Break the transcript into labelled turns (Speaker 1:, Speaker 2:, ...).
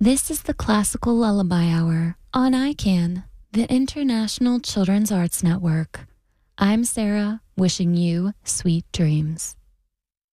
Speaker 1: This is the Classical Lullaby Hour on ICANN, the International Children's Arts Network. I'm Sarah, wishing you sweet dreams.